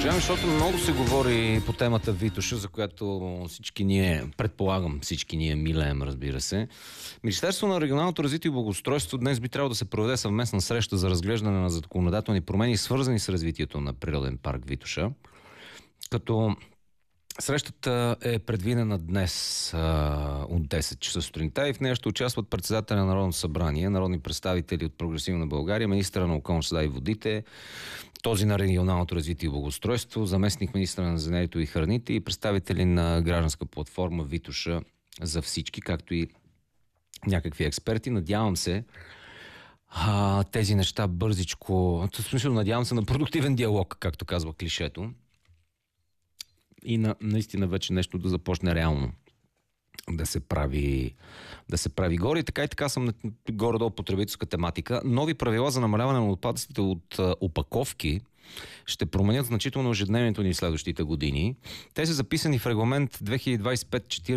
Продължаваме, защото много се говори по темата Витоша, за която всички ние, предполагам, всички ние милеем, разбира се. Министерството на регионалното развитие и благоустройство днес би трябвало да се проведе съвместна среща за разглеждане на законодателни промени, свързани с развитието на природен парк Витоша. Като срещата е предвидена днес от 10 часа сутринта и в нея ще участват председателя на Народното събрание, народни представители от Прогресивна България, министъра на околната среда и водите, този на регионалното развитие и благоустройство, заместник министъра на земеделието и храните и представители на гражданска платформа Витоша за всички, както и някакви експерти. Надявам се тези неща бързичко, в смисъл, надявам се на продуктивен диалог, както казва клишето, и наистина вече нещо да започне реално да се прави горе. И така съм горе-долу потребителска тематика. Нови правила за намаляване на отпадъците от опаковки ще променят значително ежедневието ни в следващите години. Те са записани в регламент 2025-40